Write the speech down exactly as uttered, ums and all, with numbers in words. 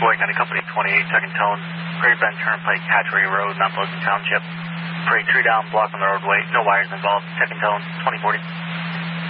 Boyd County Company twenty-eight, second tone. Great Bend Turnpike, Hatchery Road, Mount Pleasant Township. Parade three down, block on the roadway, no wires involved, second tone, twenty forty.